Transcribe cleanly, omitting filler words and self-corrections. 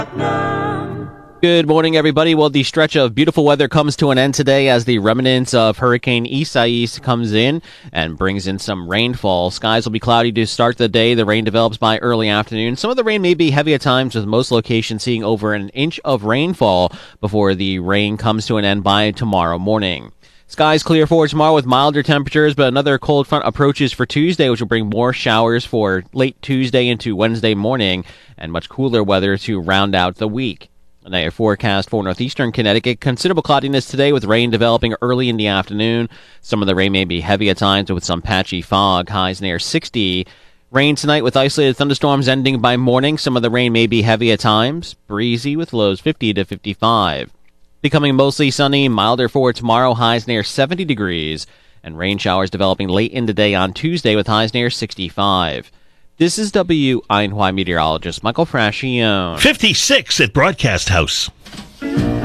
Good morning, everybody. Well, the stretch of beautiful weather comes to an end today as the remnants of Hurricane Isaias comes in and brings in some rainfall. Skies will be cloudy to start the day. The rain develops by early afternoon. Some of the rain may be heavy at times, with most locations seeing over an inch of rainfall before the rain comes to an end by tomorrow morning. Skies clear for tomorrow with milder temperatures, but another cold front approaches for Tuesday, which will bring more showers for late Tuesday into Wednesday morning and much cooler weather to round out the week. Now your forecast for northeastern Connecticut: considerable cloudiness today with rain developing early in the afternoon. Some of the rain may be heavy at times with some patchy fog, highs near 60. Rain tonight with isolated thunderstorms ending by morning. Some of the rain may be heavy at times. Breezy with lows 50 to 55. Becoming mostly sunny, milder for tomorrow, highs near 70 degrees. And rain showers developing late in the day on Tuesday with highs near 65. This is WINY meteorologist Michael Frascione. 56 at Broadcast House.